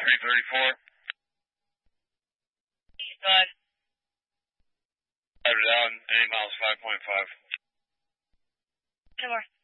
334. Eastbound. Drive down, 8 miles, 5.5. 2 more.